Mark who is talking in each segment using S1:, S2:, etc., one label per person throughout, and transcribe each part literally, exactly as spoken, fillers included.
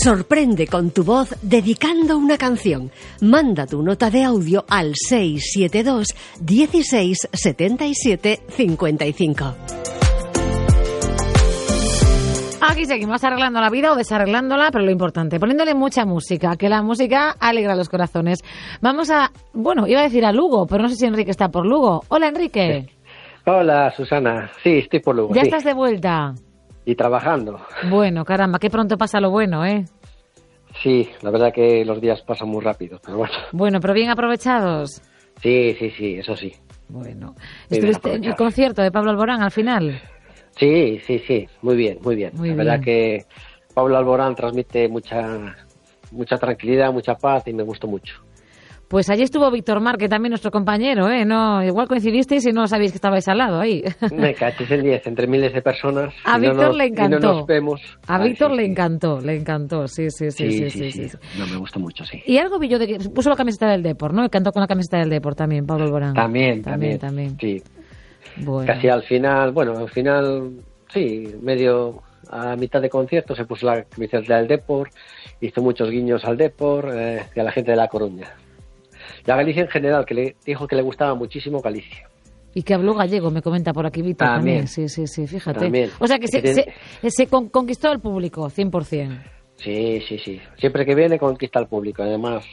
S1: Sorprende con tu voz dedicando una canción. Manda tu nota de audio al seis siete dos, dieciséis, setenta y siete, cincuenta y cinco.
S2: Aquí seguimos arreglando la vida o desarreglándola, pero lo importante, poniéndole mucha música, que la música alegra los corazones. Vamos a, bueno, iba a decir a Lugo, pero no sé si Enrique está por Lugo. Hola, Enrique.
S3: Hola, Susana. Sí, estoy por Lugo.
S2: ¿Ya
S3: sí.
S2: estás de vuelta?
S3: Y trabajando.
S2: Bueno, caramba, qué pronto pasa lo bueno, ¿eh?
S3: Sí, la verdad que los días pasan muy rápido, pero bueno.
S2: Bueno, pero bien aprovechados.
S3: Sí, sí, sí, eso sí.
S2: Bueno.
S3: Bien
S2: ¿Estuviste en el concierto de Pablo Alborán al final?
S3: Sí, sí, sí, muy bien, muy bien.
S2: Muy
S3: la
S2: bien.
S3: verdad que Pablo Alborán transmite mucha mucha tranquilidad, mucha paz y me gustó mucho.
S2: Pues allí estuvo Víctor Mar, que también nuestro compañero, ¿eh? No, igual coincidisteis y no sabéis que estabais al lado ahí.
S3: Me cachis en diez, entre miles de personas.
S2: A
S3: y
S2: Víctor
S3: no nos,
S2: le encantó.
S3: Y no nos vemos.
S2: A
S3: Ay,
S2: Víctor
S3: sí,
S2: le
S3: sí.
S2: encantó, le encantó, sí, sí, sí, sí, sí, sí, sí.
S3: No, me gustó mucho, sí.
S2: Y algo vi yo de que puso la camiseta del Depor, ¿no? Y cantó con la camiseta del Depor también, Pablo Alborán.
S3: También,
S2: también,
S3: también.
S2: también.
S3: Sí.
S2: Bueno.
S3: Casi al final, bueno, al final, sí, medio a mitad de concierto se puso la camiseta del Depor, hizo muchos guiños al Depor eh, y a la gente de La Coruña. Y a Galicia en general, que le dijo que le gustaba muchísimo Galicia.
S2: Y que habló gallego, me comenta por aquí Víctor también.
S3: También.
S2: Sí, sí, sí, fíjate.
S3: También.
S2: O sea que se,
S3: Que
S2: se,
S3: tiene-
S2: se con- conquistó al público, cien por ciento.
S3: Sí, sí, sí. Siempre que viene conquista al público. Además,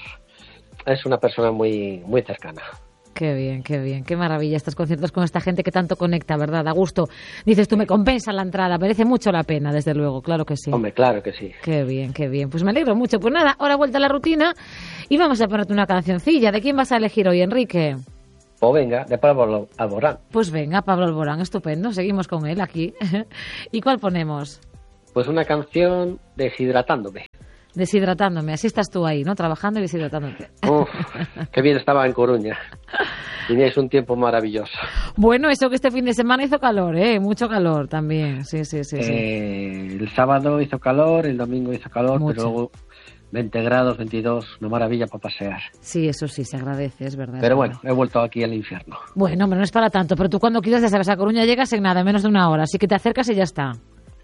S3: es una persona muy, muy cercana.
S2: Qué bien, qué bien, qué maravilla estos conciertos con esta gente que tanto conecta, ¿verdad? A gusto. Dices tú, me compensa la entrada, merece mucho la pena, desde luego, claro que sí.
S3: Hombre, claro que sí.
S2: Qué bien, qué bien. Pues me alegro mucho. Pues nada, ahora vuelta a la rutina y vamos a ponerte una cancioncilla. ¿De quién vas a elegir hoy, Enrique?
S3: O venga, de Pablo Alborán.
S2: Pues venga, Pablo Alborán, estupendo. Seguimos con él aquí. ¿Y cuál ponemos?
S3: Pues una canción deshidratándome.
S2: Deshidratándome. Así estás tú ahí, ¿no? Trabajando y deshidratándote.
S3: Uf, qué bien estaba en Coruña. Teníais un tiempo maravilloso.
S2: Bueno, eso que este fin de semana hizo calor, ¿eh? Mucho calor también. Sí, sí, sí. sí.
S3: Eh, el sábado hizo calor, el domingo hizo calor,
S2: Mucho.
S3: pero luego veinte grados, veintidós, una maravilla para pasear.
S2: Sí, eso sí, se agradece, es verdad.
S3: Pero
S2: es
S3: bueno,
S2: verdad.
S3: he vuelto aquí al infierno.
S2: Bueno, hombre, no es para tanto, pero tú cuando quieras, ya sabes, a Coruña llegas en nada, en menos de una hora, así que te acercas y ya está.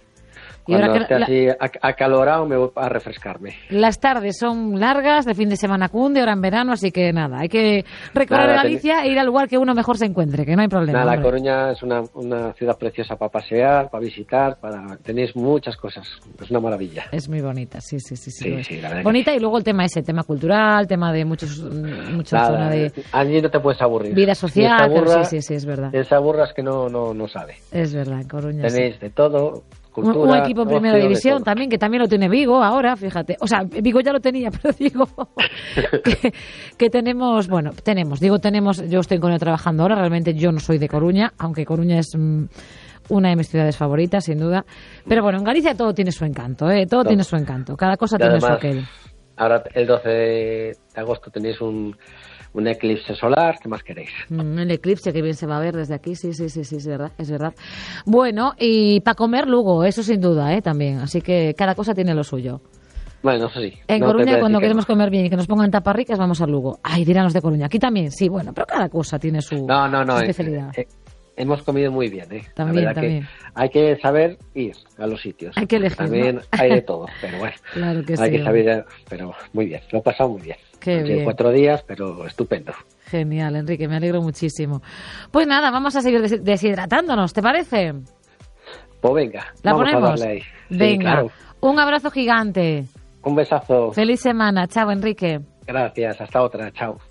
S2: Y
S3: Cuando
S2: ahora
S3: esté
S2: que la-
S3: así ac- acalorado me voy a refrescarme.
S2: las tardes son largas, de fin de semana cunde, ahora en verano, así que nada, hay que recorrer
S3: Nada,
S2: Galicia e ir al lugar que uno mejor se encuentre, que no hay problema.
S3: Nada, La
S2: hombre.
S3: Coruña es una, una ciudad preciosa para pasear, para visitar, para tenéis muchas cosas. Es una maravilla.
S2: Es muy bonita, sí, sí, sí. sí,
S3: Sí,
S2: lo es.
S3: sí, la verdad que
S2: Bonita y luego el tema ese, tema cultural, tema de muchos, mm, mucha zona
S3: Nada,
S2: de
S3: allí no te puedes aburrir.
S2: vida
S3: Si
S2: social,
S3: te
S2: pero
S3: aburra-
S2: sí, sí, sí, es verdad.
S3: si te aburras que no, no, no sabe.
S2: Es verdad, en Coruña sí.
S3: Tenéis de todo,
S2: Un,
S3: cultura,
S2: un equipo en primera
S3: ocio, de
S2: división
S3: todo.
S2: también, que también lo tiene Vigo ahora, fíjate. O sea, Vigo ya lo tenía, pero digo que, que tenemos, bueno, tenemos, digo tenemos, yo estoy en Coruña trabajando ahora, realmente yo no soy de Coruña, aunque Coruña es mm, una de mis ciudades favoritas, sin duda. Pero bueno, en Galicia todo tiene su encanto, ¿eh? Todo
S3: Todo.
S2: tiene su encanto, cada cosa
S3: Y
S2: tiene su
S3: además,
S2: aquel.
S3: ahora el doce de agosto tenéis un, un eclipse solar, ¿qué más queréis?
S2: Mm, el eclipse que bien se va a ver desde aquí, sí, sí, sí, sí, es verdad, es verdad. Bueno, y para comer Lugo, eso sin duda, ¿eh? También, así que cada cosa tiene lo suyo.
S3: Bueno, eso sí.
S2: En
S3: no te voy
S2: Coruña,
S3: a
S2: cuando
S3: decir que
S2: queremos
S3: no.
S2: comer bien y que nos pongan taparricas, vamos a Lugo. Ay, dirán los de Coruña. Aquí también, sí, bueno, pero cada cosa tiene su,
S3: No, no, no.
S2: su
S3: eh,
S2: especialidad.
S3: eh, hemos comido muy bien, ¿eh? La
S2: También,
S3: verdad
S2: también.
S3: que hay que saber ir a los sitios.
S2: Hay que elegir,
S3: También
S2: ¿no?
S3: hay de todo, pero bueno.
S2: Claro que
S3: hay
S2: sí.
S3: que saber, pero muy bien. Lo he pasado muy bien.
S2: Qué
S3: Han sido
S2: bien.
S3: cuatro días, pero estupendo.
S2: Genial, Enrique, me alegro muchísimo. Pues nada, vamos a seguir des- deshidratándonos, ¿te parece?
S3: Pues venga,
S2: ¿La
S3: vamos
S2: ponemos?
S3: a darle ahí. Sí,
S2: Venga,
S3: claro.
S2: un abrazo gigante.
S3: Un besazo.
S2: Feliz semana. Chao, Enrique.
S3: Gracias, hasta otra. Chao.